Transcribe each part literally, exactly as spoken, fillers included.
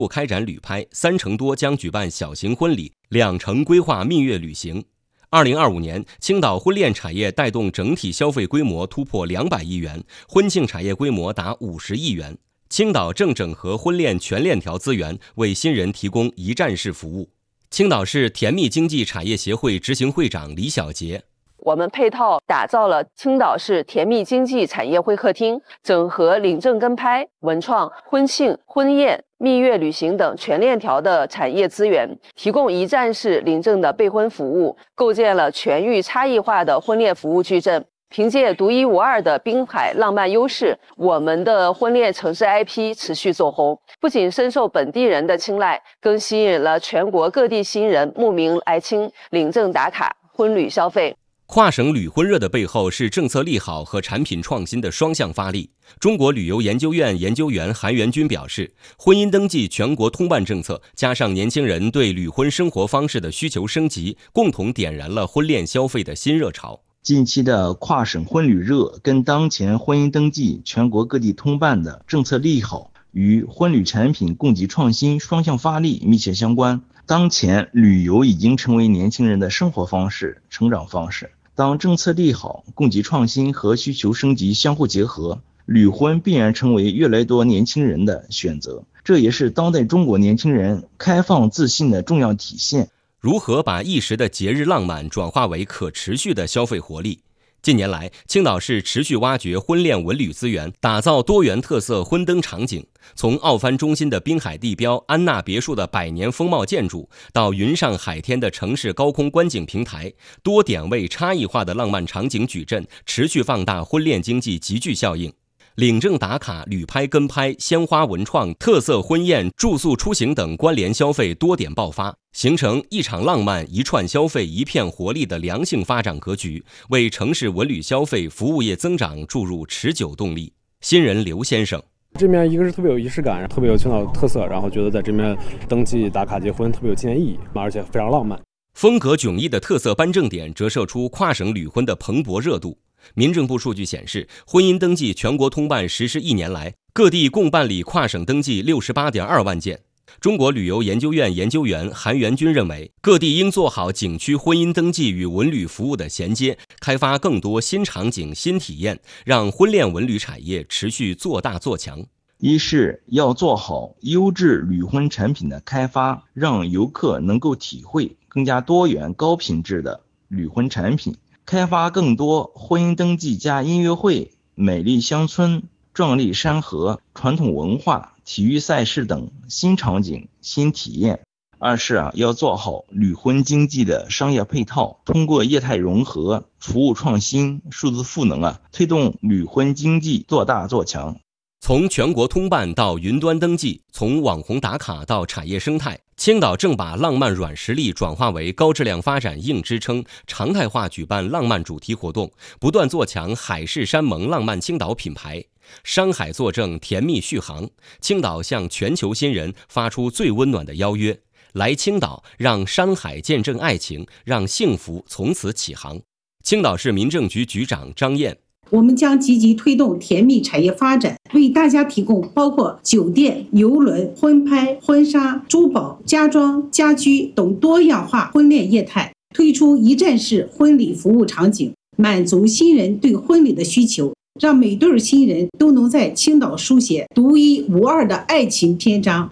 不开展旅拍，三成多将举办小型婚礼，两成规划蜜月旅行。二零二五年，青岛婚恋产业带动整体消费规模突破两百亿元，婚庆产业规模达五十亿元。青岛正整合婚恋全链条资源，为新人提供一站式服务。青岛市甜蜜经济产业协会执行会长李小杰。 我们配套打造了青岛市甜蜜经济产业会客厅，整合领证跟拍、文创、婚庆、婚宴、蜜月旅行等全链条的产业资源，提供一站式领证的备婚服务，构建了全域差异化的婚恋服务矩阵。凭借独一无二的滨海浪漫优势，我们的婚恋城市 I P 持续走红，不仅深受本地人的青睐，更吸引了全国各地新人慕名来青领证打卡、婚旅消费。 跨省旅婚热的背后是政策利好和产品创新的双向发力。中国旅游研究院研究员韩元军表示，婚姻登记全国通办政策加上年轻人对旅婚生活方式的需求升级，共同点燃了婚恋消费的新热潮。 近期的跨省婚旅热跟当前婚姻登记全国各地通办的政策利好与婚旅产品供给创新双向发力密切相关。当前旅游已经成为年轻人的生活方式、成长方式。当政策利好、供给创新和需求升级相互结合，旅婚必然成为越来越多年轻人的选择，这也是当代中国年轻人开放自信的重要体现。 如何把一时的节日浪漫转化为可持续的消费活力？近年来，青岛市持续挖掘婚恋文旅资源，打造多元特色婚登场景。从奥帆中心的滨海地标安娜别墅的百年风貌建筑，到云上海天的城市高空观景平台，多点位差异化的浪漫场景矩阵，持续放大婚恋经济集聚效应。领证打卡、旅拍跟拍、鲜花文创、特色婚宴、住宿出行等关联消费多点爆发，形成一场浪漫、一串消费、一片活力的良性发展格局，为城市文旅消费服务业增长注入持久动力。新人刘先生， 这面一个是特别有仪式感，特别有青岛特色，然后觉得在这边登记打卡结婚特别有纪念意义，而且非常浪漫。 风格迥异的特色颁证点折射出跨省旅婚的蓬勃热度。民政部数据显示，婚姻登记全国通办实施一年来，各地共办理跨省登记 六十八点二万件。中国旅游研究院研究员韩元军认为，各地应做好景区婚姻登记与文旅服务的衔接，开发更多新场景、新体验，让婚恋文旅产业持续做大做强。 一是要做好优质旅婚产品的开发，让游客能够体会更加多元高品质的旅婚产品，开发更多婚姻登记加音乐会、美丽乡村、壮丽山河、传统文化、体育赛事等新场景、新体验。二是啊，要做好旅婚经济的商业配套，通过业态融合、服务创新、数字赋能啊，推动旅婚经济做大做强。 从全国通办到云端登记，从网红打卡到产业生态，青岛正把浪漫软实力转化为高质量发展硬支撑，常态化举办浪漫主题活动，不断做强海誓山盟浪漫青岛品牌。山海作证，甜蜜续航。青岛向全球新人发出最温暖的邀约：来青岛，让山海见证爱情，让幸福从此起航。青岛市民政局局长张燕。 我们将积极推动甜蜜产业发展，为大家提供包括酒店、邮轮、婚拍、婚纱、珠宝、家装、家居等多样化婚恋业态，推出一站式婚礼服务场景，满足新人对婚礼的需求，让每对新人都能在青岛书写独一无二的爱情篇章。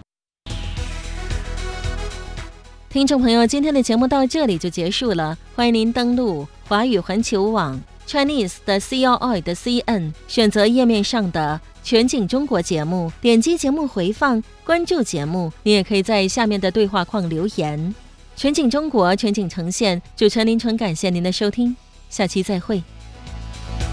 听众朋友，今天的节目到这里就结束了，欢迎您登录华语环球网Chinese 的 C L I 的 C N， 选择页面上的全景中国节目，点击节目回放，关注节目。你也可以在下面的对话框留言。全景中国，全景呈现，主持人林纯，感谢您的收听，下期再会。